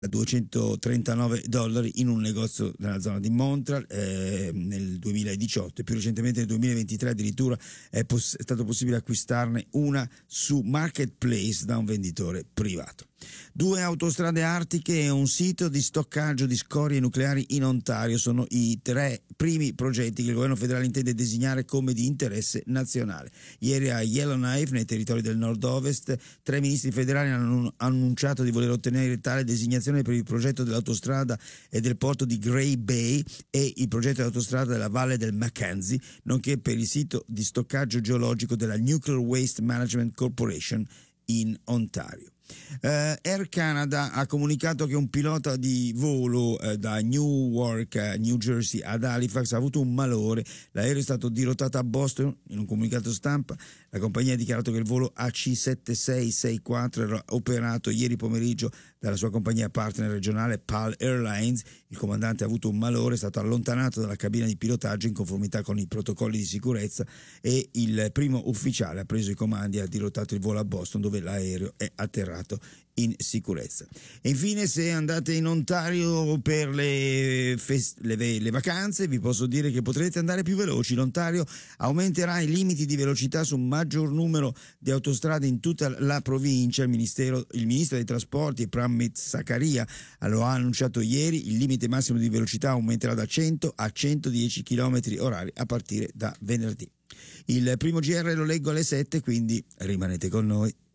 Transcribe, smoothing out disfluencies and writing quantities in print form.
$239 in un negozio nella zona di Montreal nel 2018, e più recentemente nel 2023 addirittura è stato possibile acquistarne una su Marketplace da un venditore privato. 2 autostrade artiche e un sito di stoccaggio di scorie nucleari in Ontario sono i 3 primi progetti che il governo federale intende designare come di interesse nazionale. Ieri a Yellowknife, nei territori del nord-ovest, 3 ministri federali hanno annunciato di voler ottenere tale designazione per il progetto dell'autostrada e del porto di Grey Bay e il progetto dell'autostrada della Valle del Mackenzie, nonché per il sito di stoccaggio geologico della Nuclear Waste Management Corporation in Ontario. Air Canada ha comunicato che un pilota di volo da Newark, New Jersey ad Halifax ha avuto un malore. L'aereo è stato dirottato a Boston. In un comunicato stampa la compagnia ha dichiarato che il volo AC7664 era operato ieri pomeriggio dalla sua compagnia partner regionale PAL Airlines. Il comandante ha avuto un malore, è stato allontanato dalla cabina di pilotaggio in conformità con i protocolli di sicurezza, e il primo ufficiale ha preso i comandi e ha dirottato il volo a Boston, dove l'aereo è atterrato in sicurezza. E infine, se andate in Ontario per le vacanze, vi posso dire che potrete andare più veloci. L'Ontario aumenterà i limiti di velocità su un maggior numero di autostrade in tutta la provincia. Il ministro dei trasporti Pramit Sakaria lo ha annunciato ieri. Il limite massimo di velocità aumenterà da 100 a 110 km orari a partire da venerdì. Il primo GR lo leggo alle 7, quindi rimanete con noi.